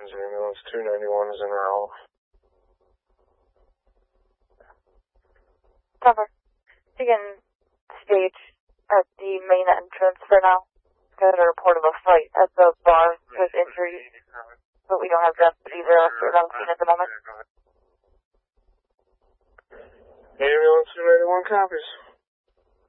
Ambulance 291 is en route. Cover. You can stage at the main entrance for now. Got a report of a fight at the bar with injuries, but we don't have deputies or officers on scene at the moment. Ambulance 291 copies.